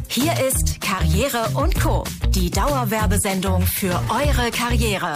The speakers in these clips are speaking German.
Hier ist Karriere und Co., die Dauerwerbesendung für eure Karriere.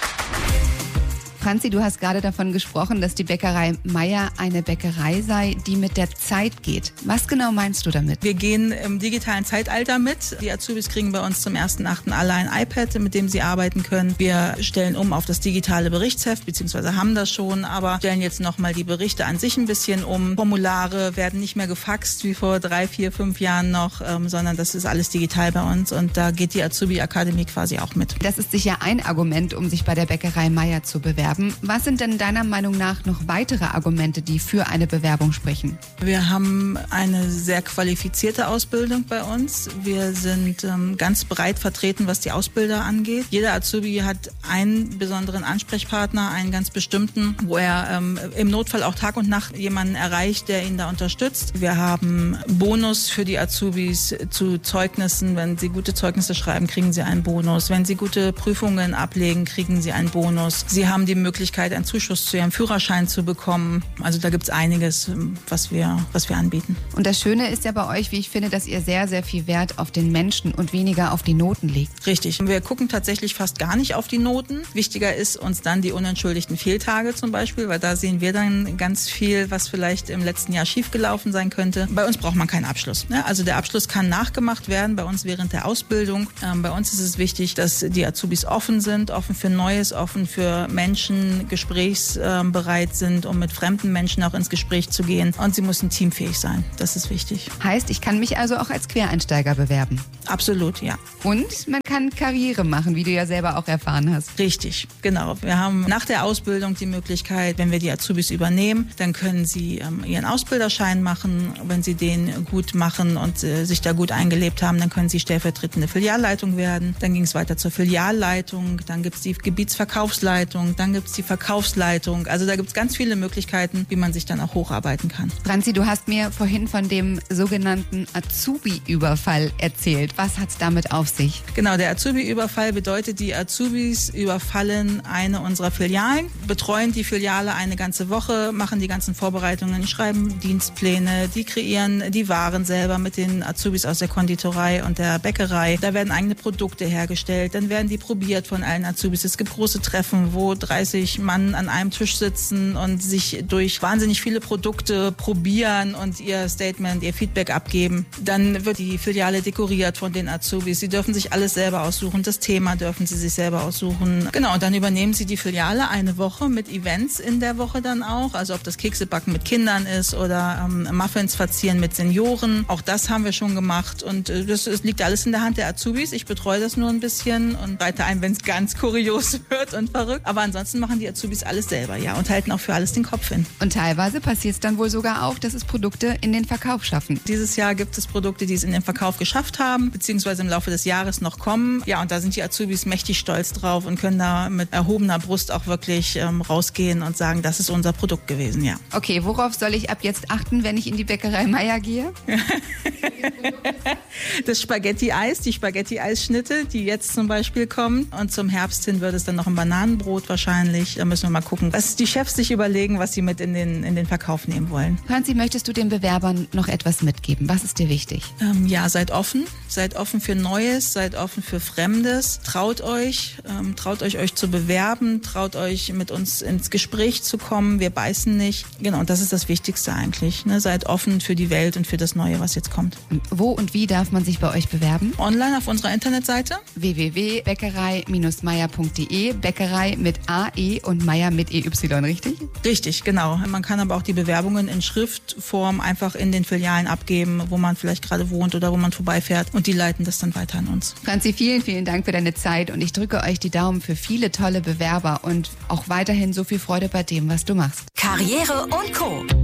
Franzi, du hast gerade davon gesprochen, dass die Bäckerei Meyer eine Bäckerei sei, die mit der Zeit geht. Was genau meinst du damit? Wir gehen im digitalen Zeitalter mit. Die Azubis kriegen bei uns zum 1.8. alle ein iPad, mit dem sie arbeiten können. Wir stellen um auf das digitale Berichtsheft, beziehungsweise haben das schon, aber stellen jetzt nochmal die Berichte an sich ein bisschen um. Formulare werden nicht mehr gefaxt wie vor 3, 4, 5 Jahren noch, sondern das ist alles digital bei uns und da geht die Azubi-Akademie quasi auch mit. Das ist sicher ein Argument, um sich bei der Bäckerei Meyer zu bewerben. Was sind denn deiner Meinung nach noch weitere Argumente, die für eine Bewerbung sprechen? Wir haben eine sehr qualifizierte Ausbildung bei uns. Wir sind ganz breit vertreten, was die Ausbilder angeht. Jeder Azubi hat einen besonderen Ansprechpartner, einen ganz bestimmten, wo er im Notfall auch Tag und Nacht jemanden erreicht, der ihn da unterstützt. Wir haben Bonus für die Azubis zu Zeugnissen. Wenn sie gute Zeugnisse schreiben, kriegen sie einen Bonus. Wenn sie gute Prüfungen ablegen, kriegen sie einen Bonus. Sie haben die Möglichkeit, einen Zuschuss zu ihrem Führerschein zu bekommen. Also da gibt es einiges, was wir anbieten. Und das Schöne ist ja bei euch, wie ich finde, dass ihr sehr, sehr viel Wert auf den Menschen und weniger auf die Noten legt. Richtig. Wir gucken tatsächlich fast gar nicht auf die Noten. Wichtiger ist uns dann die unentschuldigten Fehltage zum Beispiel, weil da sehen wir dann ganz viel, was vielleicht im letzten Jahr schiefgelaufen sein könnte. Bei uns braucht man keinen Abschluss. Also der Abschluss kann nachgemacht werden, bei uns während der Ausbildung. Bei uns ist es wichtig, dass die Azubis offen sind, offen für Neues, offen für Menschen, gesprächsbereit sind, um mit fremden Menschen auch ins Gespräch zu gehen. Und sie müssen teamfähig sein. Das ist wichtig. Heißt, ich kann mich also auch als Quereinsteiger bewerben? Absolut, ja. Und man kann Karriere machen, wie du ja selber auch erfahren hast. Richtig, genau. Wir haben nach der Ausbildung die Möglichkeit, wenn wir die Azubis übernehmen, dann können sie ihren Ausbilderschein machen. Wenn sie den gut machen und sich da gut eingelebt haben, dann können sie stellvertretende Filialleitung werden. Dann ging es weiter zur Filialleitung, dann gibt es die Gebietsverkaufsleitung, dann gibt es die Verkaufsleitung. Also da gibt es ganz viele Möglichkeiten, wie man sich dann auch hocharbeiten kann. Franzi, du hast mir vorhin von dem sogenannten Azubi-Überfall erzählt. Was hat es damit auf sich? Genau, der Azubi-Überfall bedeutet, die Azubis überfallen eine unserer Filialen, betreuen die Filiale eine ganze Woche, machen die ganzen Vorbereitungen, schreiben Dienstpläne, die kreieren die Waren selber mit den Azubis aus der Konditorei und der Bäckerei. Da werden eigene Produkte hergestellt, dann werden die probiert von allen Azubis. Es gibt große Treffen, wo 30 Mann an einem Tisch sitzen und sich durch wahnsinnig viele Produkte probieren und ihr Statement, ihr Feedback abgeben. Dann wird die Filiale dekoriert von den Azubis. Sie dürfen sich alles selber aussuchen. Das Thema dürfen sie sich selber aussuchen. Genau, und dann übernehmen sie die Filiale eine Woche mit Events in der Woche dann auch. Also ob das Keksebacken mit Kindern ist oder Muffins verzieren mit Senioren. Auch das haben wir schon gemacht und das liegt alles in der Hand der Azubis. Ich betreue das nur ein bisschen und reite ein, wenn es ganz kurios wird und verrückt. Aber ansonsten machen die Azubis alles selber, ja, und halten auch für alles den Kopf hin. Und teilweise passiert es dann wohl sogar auch, dass es Produkte in den Verkauf schaffen. Dieses Jahr gibt es Produkte, die es in den Verkauf geschafft haben, beziehungsweise im Laufe des Jahres noch kommen. Ja, und da sind die Azubis mächtig stolz drauf und können da mit erhobener Brust auch wirklich rausgehen und sagen, das ist unser Produkt gewesen, ja. Okay, worauf soll ich ab jetzt achten, wenn ich in die Bäckerei Meyer gehe? Das Spaghetti-Eis, die Spaghetti-Eisschnitte, die jetzt zum Beispiel kommen. Und zum Herbst hin wird es dann noch ein Bananenbrot wahrscheinlich. Da müssen wir mal gucken, was die Chefs sich überlegen, was sie mit in den Verkauf nehmen wollen. Franzi, möchtest du den Bewerbern noch etwas mitgeben? Was ist dir wichtig? Ja, seid offen für Neues, seid offen für Fremdes. Traut euch zu bewerben, traut euch mit uns ins Gespräch zu kommen. Wir beißen nicht. Genau, und das ist das Wichtigste eigentlich. Ne? Seid offen für die Welt und für das Neue, was jetzt kommt. Und wo und wie darf man sich bei euch bewerben? Online auf unserer Internetseite www.bäckerei-meyer.de. Bäckerei mit AE und Meyer mit EY, richtig? Richtig, genau. Man kann aber auch die Bewerbungen in Schriftform einfach in den Filialen abgeben, wo man vielleicht gerade wohnt oder wo man vorbeifährt, und die leiten das dann weiter an uns. Franzi, vielen, vielen Dank für deine Zeit und ich drücke euch die Daumen für viele tolle Bewerber und auch weiterhin so viel Freude bei dem, was du machst. Karriere und Co.